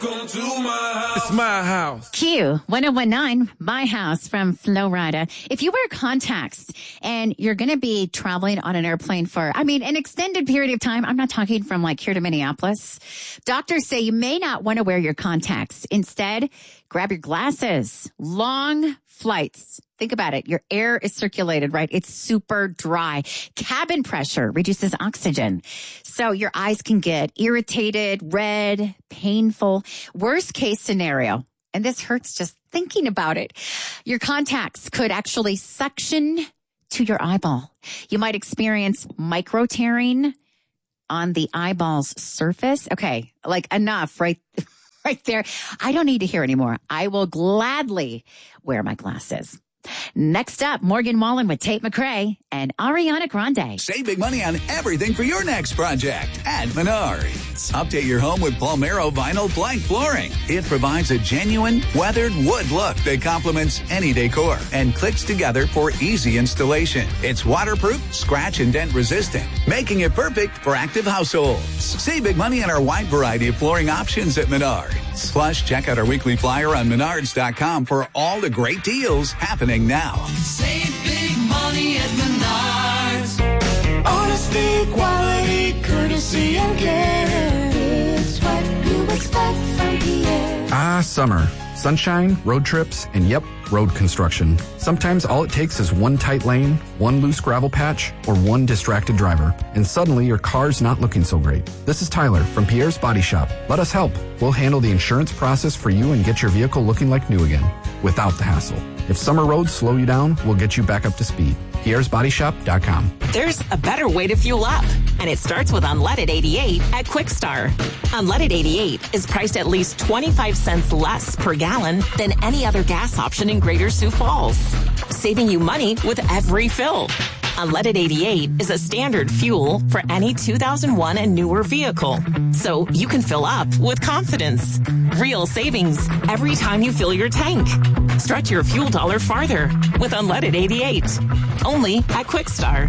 Welcome to my house. It's my house. Q 1019, My House from Flo Rida. If you wear contacts and you're going to be traveling on an airplane for, an extended period of time, I'm not talking from like here to Minneapolis. Doctors say you may not want to wear your contacts. Instead, grab your glasses. Long flights. Think about it. Your air is circulated, right? It's super dry. Cabin pressure reduces oxygen. So your eyes can get irritated, red, painful. Worst case scenario, and this hurts just thinking about it, your contacts could actually suction to your eyeball. You might experience micro tearing on the eyeball's surface. Okay, like enough, right? Right there. I don't need to hear anymore. I will gladly wear my glasses. Next up, Morgan Wallen with Tate McRae and Ariana Grande. Save big money on everything for your next project at Menards. Update your home with Palmero vinyl plank flooring. It provides a genuine weathered wood look that complements any decor and clicks together for easy installation. It's waterproof, scratch and dent resistant, making it perfect for active households. Save big money on our wide variety of flooring options at Menards. Plus, check out our weekly flyer on Menards.com for all the great deals happening now. Save big money at Menards. Honesty, quality, courtesy, and care. It's what you expect from Pierre. Ah, summer. Sunshine, road trips, and yep, road construction. Sometimes all it takes is one tight lane, one loose gravel patch, or one distracted driver, and suddenly your car's not looking so great. This is Tyler from Pierre's Body Shop. Let us help. We'll handle the insurance process for you and get your vehicle looking like new again, without the hassle. If summer roads slow you down, we'll get you back up to speed. Pierre'sBodyShop.com. There's a better way to fuel up, and it starts with Unleaded 88 at Quickstar. Unleaded 88 is priced at least 25 cents less per gallon than any other gas option in Greater Sioux Falls, saving you money with every fill. Unleaded 88 is a standard fuel for any 2001 and newer vehicle, so you can fill up with confidence. Real savings every time you fill your tank. Stretch your fuel dollar farther with Unleaded 88. Only at Quickstar.